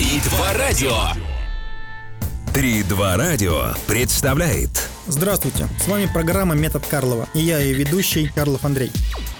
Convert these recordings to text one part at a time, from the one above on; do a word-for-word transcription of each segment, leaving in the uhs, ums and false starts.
три два радио. три два радио представляет. Здравствуйте, с вами программа «Метод Карлова», и я ее ведущий Карлов Андрей.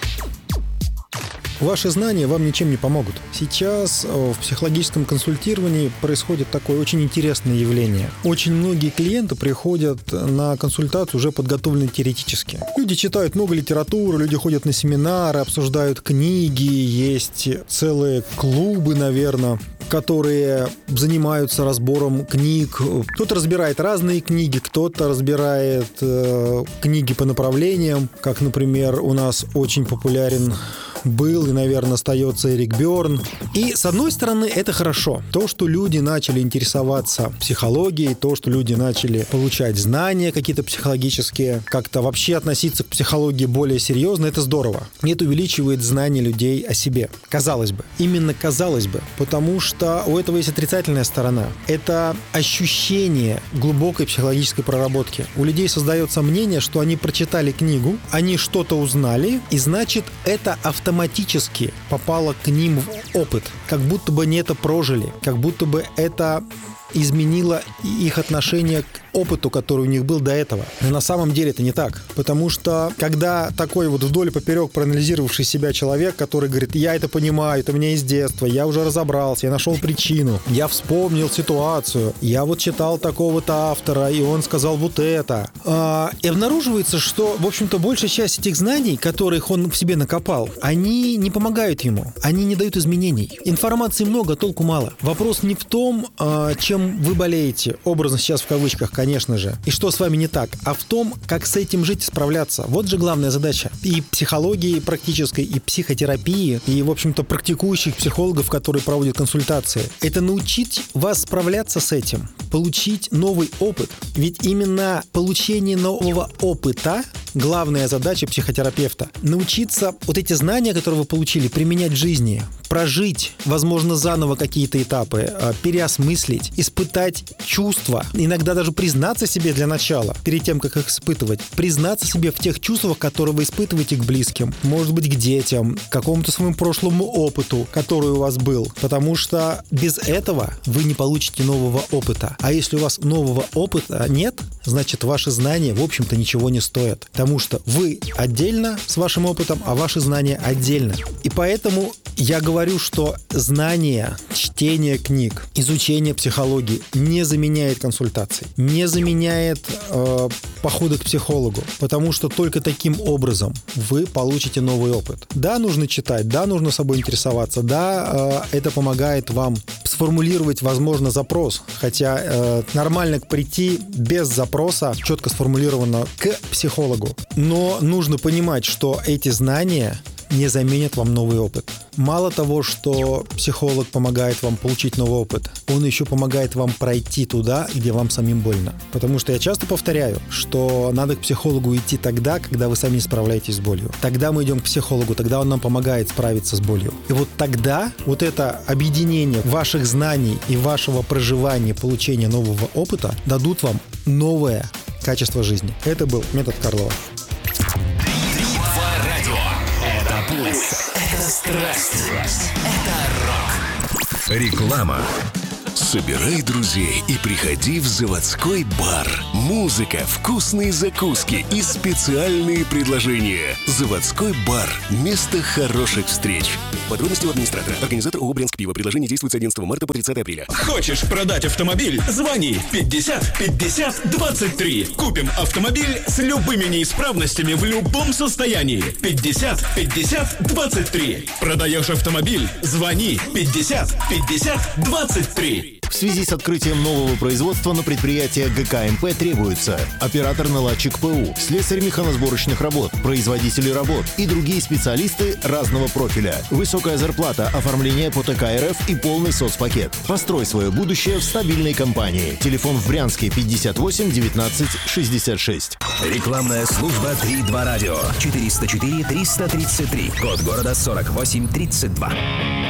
Ваши знания вам ничем не помогут. Сейчас в психологическом консультировании происходит такое очень интересное явление. Очень многие клиенты приходят на консультацию уже подготовленные теоретически. Люди читают много литературы, люди ходят на семинары, обсуждают книги, есть целые клубы, наверное, которые занимаются разбором книг. Кто-то разбирает разные книги, кто-то разбирает э, книги по направлениям, как, например, у нас очень популярен был и, наверное, остается Эрик Бёрн. И, с одной стороны, это хорошо. То, что люди начали интересоваться психологией, то, что люди начали получать знания какие-то психологические, как-то вообще относиться к психологии более серьезно, это здорово. И это увеличивает знания людей о себе. Казалось бы. Именно казалось бы. Потому что у этого есть отрицательная сторона. Это ощущение глубокой психологической проработки. У людей создается мнение, что они прочитали книгу, они что-то узнали, и значит, это автоматически автоматически попало к ним в опыт, как будто бы они это прожили, как будто бы это изменило их отношение к опыту, который у них был до этого. Но на самом деле это не так. Потому что, когда такой вот вдоль и поперек проанализировавший себя человек, который говорит, я это понимаю, это у меня из детства, я уже разобрался, я нашел причину, я вспомнил ситуацию, я вот читал такого-то автора, и он сказал вот это. А, и обнаруживается, что, в общем-то, большая часть этих знаний, которых он в себе накопал, они не помогают ему, они не дают изменений. Информации много, толку мало. Вопрос не в том, чем вы болеете, образно сейчас в кавычках, конечно же, и что с вами не так, а в том, как с этим жить и справляться. Вот же главная задача и психологии практической, и психотерапии, и, в общем-то, практикующих психологов, которые проводят консультации. Это научить вас справляться с этим, получить новый опыт. Ведь именно получение нового опыта — главная задача психотерапевта. Научиться вот эти знания, которые вы получили, применять в жизни, прожить, возможно, заново какие-то этапы, переосмыслить, испытать чувства, иногда даже признаться себе для начала, перед тем, как их испытывать, признаться себе в тех чувствах, которые вы испытываете к близким, может быть, к детям, к какому-то своему прошлому опыту, который у вас был, потому что без этого вы не получите нового опыта. А если у вас нового опыта нет, значит, ваши знания, в общем-то, ничего не стоят, потому что вы отдельно с вашим опытом, а ваши знания отдельно. И поэтому я говорю, что знание, чтение книг, изучение психологии не заменяет консультации, не заменяет э, походы к психологу, потому что только таким образом вы получите новый опыт. Да, нужно читать, да, нужно собой интересоваться, да, э, это помогает вам сформулировать, возможно, запрос, хотя э, нормально прийти без запроса, четко сформулированно, к психологу. Но нужно понимать, что эти знания не заменят вам новый опыт. Мало того, что психолог помогает вам получить новый опыт, он еще помогает вам пройти туда, где вам самим больно. Потому что я часто повторяю, что надо к психологу идти тогда, когда вы сами не справляетесь с болью. Тогда мы идем к психологу, тогда он нам помогает справиться с болью. И вот тогда вот это объединение ваших знаний и вашего проживания, получения нового опыта дадут вам новое качество жизни. Это был метод Карлова. Пульс. Это страсть. Это рок. Реклама. Собирай друзей и приходи в заводской бар. Музыка, вкусные закуски и специальные предложения. Заводской бар. Место хороших встреч. Подробности у администратора. Организатор ООО «Брянск Пиво». Предложение действует с одиннадцатого марта по тридцатое апреля. Хочешь продать автомобиль? Звони пятьдесят пятьдесят двадцать три. Купим автомобиль с любыми неисправностями в любом состоянии. пятьдесят пятьдесят двадцать три. Продаешь автомобиль? Звони пятьдесят пятьдесят двадцать три. В связи с открытием нового производства на предприятие ГКМП требуется оператор-наладчик ПУ, слесарь механосборочных работ, производители работ и другие специалисты разного профиля. Высокая зарплата, оформление по ТК РФ и полный соцпакет. Построй свое будущее в стабильной компании. Телефон в Брянске пятьдесят восемь девятнадцать шестьдесят шесть. Рекламная служба три два радио. четыреста четыре триста тридцать три. Код города сорок восемь тридцать два.